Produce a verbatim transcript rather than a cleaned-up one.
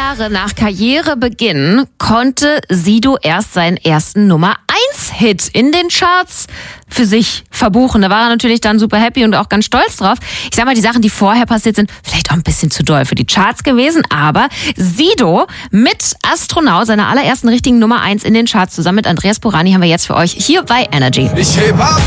Jahre nach Karrierebeginn konnte Sido erst seinen ersten Nummer eins Hit in den Charts für sich verbuchen. Da war er natürlich dann super happy und auch ganz stolz drauf. Ich sag mal, die Sachen, die vorher passiert sind, vielleicht auch ein bisschen zu doll für die Charts gewesen, aber Sido mit Astronaut, seiner allerersten richtigen Nummer eins in den Charts, zusammen mit Andreas Burani, haben wir jetzt für euch hier bei Energy. Ich heb ab